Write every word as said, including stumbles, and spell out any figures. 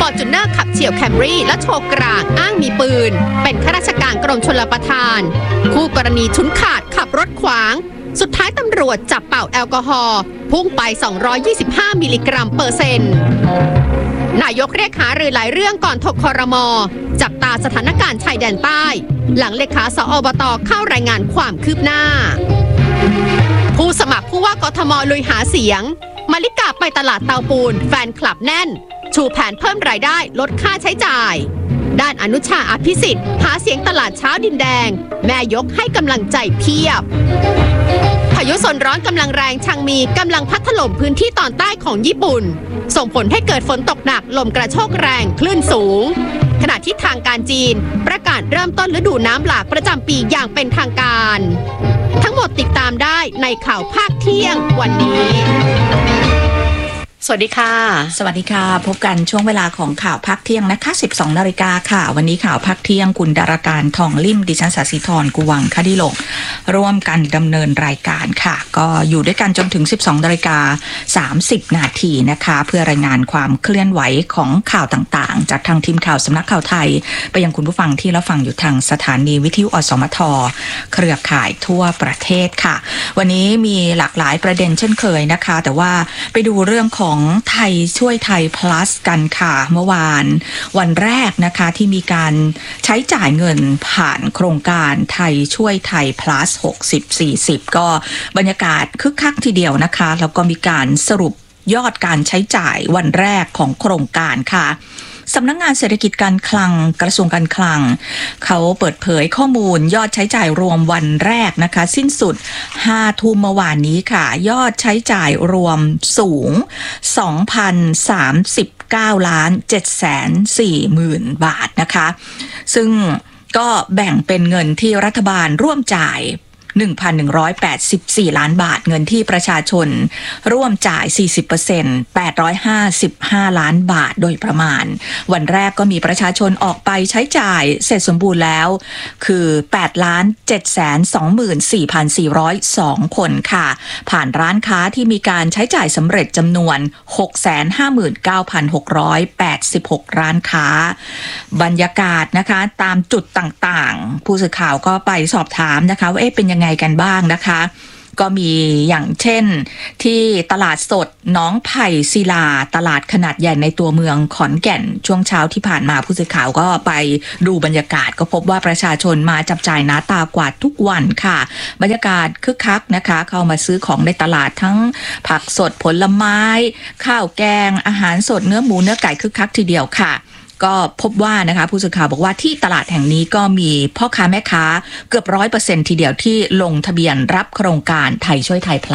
ร์จูเนอร์ขับเฉี่ยวแคมรี่และโชว์กลางอ้างมีปืนเป็นข้าราชการกรมชลประทานคู่กรณีฉุนขาดขับรถขวางสุดท้ายตำรวจจับเป่าแอลกอฮอล์พุ่งไปสองร้อยยี่สิบห้ามิลลิกรัมเปอร์เซ็นต์นายกเรียกหารือหลายเรื่องก่อนถกครม.จับตาสถานการณ์ชายแดนใต้หลังเลขาสอบต.เข้ารายงานความคืบหน้าผู้สมัครผู้ว่ากทม.ลุยหาเสียงมาริกาไปตลาดเตาปูนแฟนคลับแน่นชูแผนเพิ่มรายได้ลดค่าใช้จ่ายด้านอนุชาอภิสิทธิ์หาเสียงตลาดเช้าดินแดงแม่ยกให้กำลังใจเพียบพายุโซนร้อนกำลังแรงชังมีกำลังพัดถล่มพื้นที่ตอนใต้ของญี่ปุ่นส่งผลให้เกิดฝนตกหนักลมกระโชกแรงคลื่นสูงขณะที่ทางการจีนประกาศเริ่มต้นฤดูน้ำหลากประจำปีอย่างเป็นทางการทั้งหมดติดตามได้ในข่าวภาคเที่ยงวันนี้สวัสดีค่ะสวัสดีค่ะพบกันช่วงเวลาของข่าวพักเที่ยงนะคะ สิบสองนาฬิกาค่ะวันนี้ข่าวพักเที่ยงคุณดาราการทองลิ่มดิฉันศศิธรกุวังคดิโลกร่วมกันดำเนินรายการค่ะก็อยู่ด้วยกันจนถึง สิบสองนาฬิกาสามสิบนาทีนะคะเพื่อรายงานความเคลื่อนไหวของข่าวต่างๆจากทางทีมข่าวสำนักข่าวไทยไปยังคุณผู้ฟังที่รับฟังอยู่ทางสถานีวิทยุอสมทเครือข่ายทั่วประเทศค่ะวันนี้มีหลากหลายประเด็นเช่นเคยนะคะแต่ว่าไปดูเรื่องของไทยช่วยไทย plus กันค่ะเมื่อวานวันแรกนะคะที่มีการใช้จ่ายเงินผ่านโครงการไทยช่วยไทย plus หกสิบ สี่สิบก็บรรยากาศคึกคักทีเดียวนะคะแล้วก็มีการสรุปยอดการใช้จ่ายวันแรกของโครงการค่ะสำนักงานเศรษฐกิจการคลังกระทรวงการคลังเขาเปิดเผยข้อมูลยอดใช้จ่ายรวมวันแรกนะคะสิ้นสุดห้าทุ่มเมื่อวานนี้ค่ะยอดใช้จ่ายรวมสูง สองพันสามสิบเก้าล้านเจ็ดแสนสี่หมื่น บาทนะคะซึ่งก็แบ่งเป็นเงินที่รัฐบาลร่วมจ่าย หนึ่งพันหนึ่งร้อยแปดสิบสี่ ล้านบาทเงินที่ประชาชนร่วมจ่าย สี่สิบเปอร์เซ็นต์ แปดร้อยห้าสิบห้า ล้านบาทโดยประมาณวันแรกก็มีประชาชนออกไปใช้จ่ายเสร็จสมบูรณ์แล้วคือ แปดล้านเจ็ดแสนสองหมื่นสี่พันสี่ร้อยสอง คนค่ะผ่านร้านค้าที่มีการใช้จ่ายสำเร็จจำนวน หกแสนห้าหมื่นเก้าพันหกร้อยแปดสิบหก ร้านค้าบรรยากาศนะคะตามจุดต่างๆผู้สื่อข่าวก็ไปสอบถามนะคะว่าเอ๊ะเป็นยังไงกันบ้างนะคะก็มีอย่างเช่นที่ตลาดสดหนองไผ่ศิลาตลาดขนาดใหญ่ในตัวเมืองขอนแก่นช่วงเช้าที่ผ่านมาผู้สื่อข่าวก็ไปดูบรรยากาศก็พบว่าประชาชนมาจับจ่ายหน้าตากว่าทุกวันค่ะบรรยากาศคึกคักนะคะเข้ามาซื้อของในตลาดทั้งผักสดผลไม้ข้าวแกงอาหารสดเนื้อหมูเนื้อไก่คึกคักทีเดียวค่ะก็พบว่านะคะผู้สื่อข่าวบอกว่าที่ตลาดแห่งนี้ก็มีพ่อค้าแม่ค้าเกือบร้อยเปอร์เซ็นต์ทีเดียวที่ลงทะเบียนรับโครงการไทยช่วยไทย